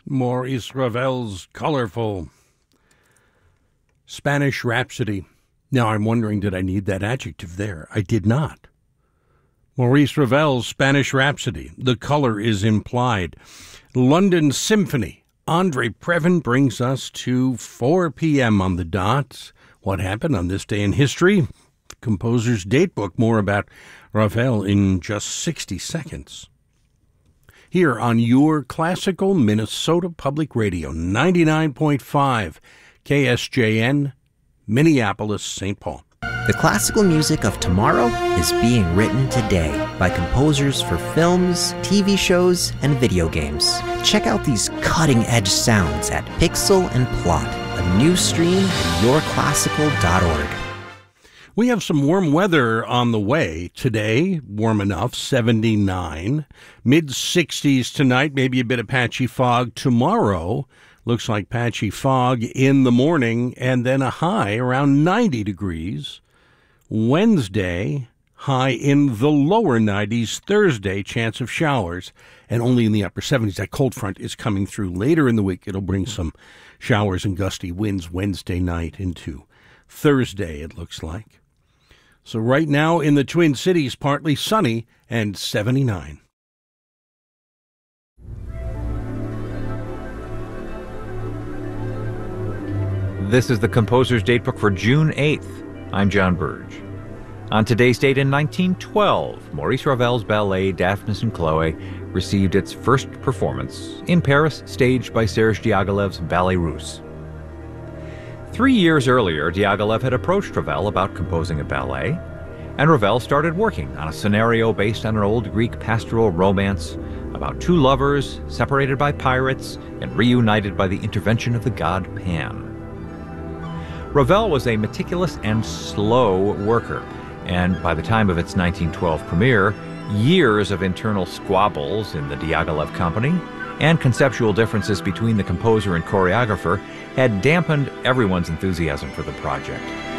Maurice Ravel's colorful Spanish Rhapsody. Now I'm wondering, did I need that adjective there? I did not. Maurice Ravel's Spanish Rhapsody. The color is implied. London Symphony. Andre Previn brings us to 4 p.m. on the dot. What happened on this day in history? Composer's Datebook. More about Ravel in just 60 seconds. Here on your classical Minnesota Public Radio, 99.5 KSJN, Minneapolis, St. Paul. The classical music of tomorrow is being written today by composers for films, TV shows, and video games. Check out these cutting-edge sounds at Pixel and Plot, a new stream at yourclassical.org. We have some warm weather on the way today. Warm enough, 79. Mid-60s tonight, maybe a bit of patchy fog tomorrow. Looks like patchy fog in the morning, and then a high around 90 degrees. Wednesday, high in the lower 90s. Thursday, chance of showers, and only in the upper 70s. That cold front is coming through later in the week. It'll bring some showers and gusty winds Wednesday night into Thursday, it looks like. So right now in the Twin Cities, partly sunny and 79. This is the Composer's Datebook for June 8th. I'm John Burge. On today's date in 1912, Maurice Ravel's ballet Daphnis and Chloe received its first performance in Paris, staged by Serge Diaghilev's Ballet Russe. 3 years earlier, Diaghilev had approached Ravel about composing a ballet, and Ravel started working on a scenario based on an old Greek pastoral romance about two lovers separated by pirates and reunited by the intervention of the god Pan. Ravel was a meticulous and slow worker, and by the time of its 1912 premiere, years of internal squabbles in the Diaghilev company and conceptual differences between the composer and choreographer had dampened everyone's enthusiasm for the project.